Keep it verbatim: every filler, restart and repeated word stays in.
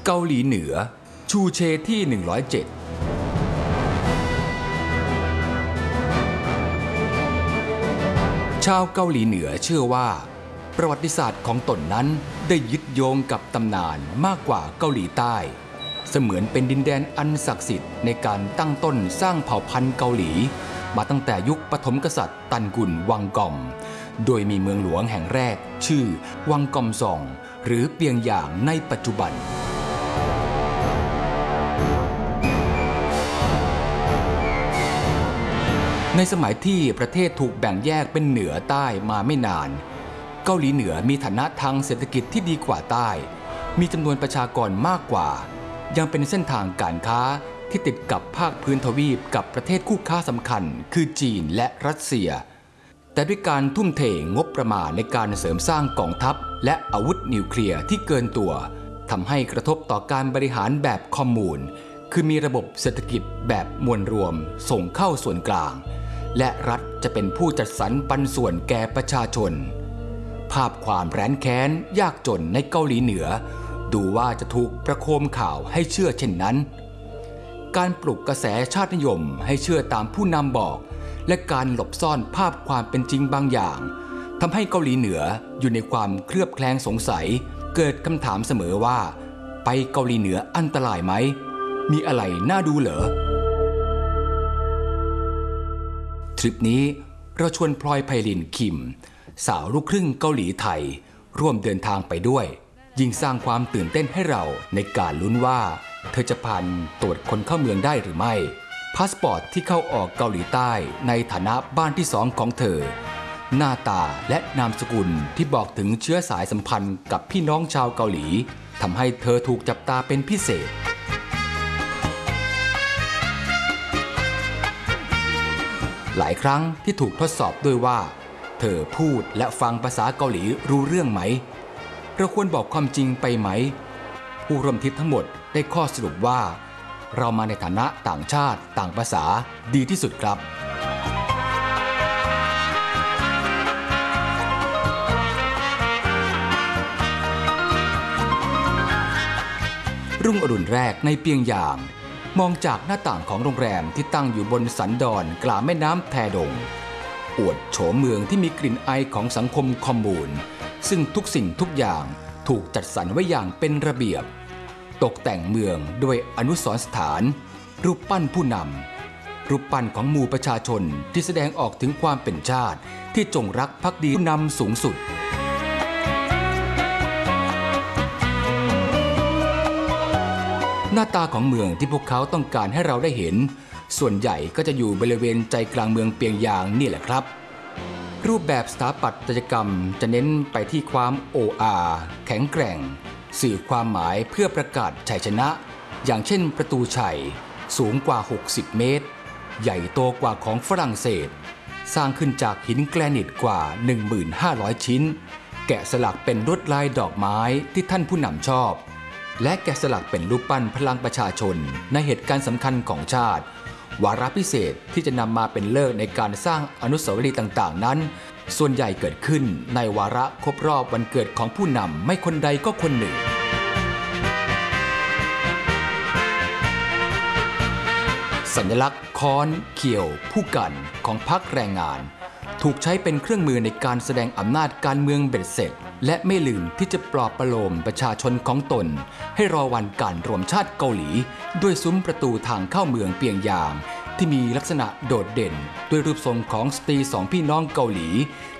เกาหลีเหนือชูเชที่หนึ่งร้อยเจ็ดชาวเกาหลีเหนือเชื่อว่าประวัติศาสตร์ของตนนั้นได้ยึดโยงกับตำนานมากกว่าเกาหลีใต้เสมือนเป็นดินแดนอันศักดิ์สิทธิ์ในการตั้งต้นสร้างเผ่าพันธุ์เกาหลีมาตั้งแต่ยุคปฐมกษัตริย์ตันกุนวังกอมโดยมีเมืองหลวงแห่งแรกชื่อวังกอมซองหรือเปียงหยางในปัจจุบันในสมัยที่ประเทศถูกแบ่งแยกเป็นเหนือใต้มาไม่นานเกาหลีเหนือมีฐานะทางเศรษฐกิจที่ดีกว่าใต้มีจำนวนประชากรมากกว่ายังเป็นเส้นทางการค้าที่ติดกับภาคพื้นทวีปกับประเทศคู่ค้าสำคัญคือจีนและรัสเซียแต่ด้วยการทุ่มเทงบประมาณในการเสริมสร้างกองทัพและอาวุธนิวเคลียร์ที่เกินตัวทำให้กระทบต่อการบริหารแบบคอมมูนคือมีระบบเศรษฐกิจแบบมวลรวมส่งเข้าส่วนกลางและรัฐจะเป็นผู้จัดสรรปันส่วนแก่ประชาชนภาพความแร้นแค้นยากจนในเกาหลีเหนือดูว่าจะถูกประโคมข่าวให้เชื่อเช่นนั้นการปลุกกระแสชาตินิยมให้เชื่อตามผู้นำบอกและการหลบซ่อนภาพความเป็นจริงบางอย่างทำให้เกาหลีเหนืออยู่ในความเคลือบแคลงสงสัยเกิดคำถามเสมอว่าไปเกาหลีเหนืออันตรายไหมมีอะไรน่าดูเหรอทริปนี้เราชวนพลอยไพลินคิมสาวลูกครึ่งเกาหลีไทยร่วมเดินทางไปด้วยยิ่งสร้างความตื่นเต้นให้เราในการลุ้นว่าเธอจะผ่านตรวจคนเข้าเมืองได้หรือไม่พาสปอร์ตที่เข้าออกเกาหลีใต้ในฐานะบ้านที่สองของเธอหน้าตาและนามสกุลที่บอกถึงเชื้อสายสัมพันธ์กับพี่น้องชาวเกาหลีทำให้เธอถูกจับตาเป็นพิเศษหลายครั้งที่ถูกทดสอบด้วยว่าเธอพูดและฟังภาษาเกาหลีรู้เรื่องไหมเราควรบอกความจริงไปไหมผู้ร่วมทริปทั้งหมดได้ข้อสรุปว่าเรามาในฐานะต่างชาติต่างภาษาดีที่สุดครับรุ่งอรุณแรกในเปียงยางมองจากหน้าต่างของโรงแรมที่ตั้งอยู่บนสันดอนกลางแม่น้ำแทดงอวดโฉมเมืองที่มีกลิ่นไอของสังคมคอมมูนซึ่งทุกสิ่งทุกอย่างถูกจัดสรรไว้อย่างเป็นระเบียบตกแต่งเมืองด้วยอนุสรณ์สถานรูปปั้นผู้นำรูปปั้นของหมู่ประชาชนที่แสดงออกถึงความเป็นชาติที่จงรักภักดีผู้นำสูงสุดหน้าตาของเมืองที่พวกเขาต้องการให้เราได้เห็นส่วนใหญ่ก็จะอยู่บริเวณใจกลางเมืองเปียงยางนี่แหละครับรูปแบบสถาปัตยกรรมจะเน้นไปที่ความโอ้อาแข็งแกร่งสื่อความหมายเพื่อประกาศชัยชนะอย่างเช่นประตูชัยสูงกว่าหกสิบเมตรใหญ่โตกว่าของฝรั่งเศสสร้างขึ้นจากหินแกรนิตกว่า หนึ่งพันห้าร้อย ชิ้นแกะสลักเป็นลวดลายดอกไม้ที่ท่านผู้นำชอบและแกะสลักเป็นรูปปั้นพลังประชาชนในเหตุการณ์สำคัญของชาติวาระพิเศษที่จะนำมาเป็นฤกษ์ในการสร้างอนุสาวรีย์ต่างๆนั้นส่วนใหญ่เกิดขึ้นในวาระครบรอบวันเกิดของผู้นำไม่คนใดก็คนหนึ่งสัญลักษณ์ค้อนเขียวผู้กันของพรรคแรงงานถูกใช้เป็นเครื่องมือในการแสดงอำนาจการเมืองเบ็ดเสร็จและไม่ลืมที่จะปลอบประโลมประชาชนของตนให้รอวันการรวมชาติเกาหลีด้วยซุ้มประตูทางเข้าเมืองเปียงยางที่มีลักษณะโดดเด่นด้วยรูปทรงของสตรีสองพี่น้องเกาหลี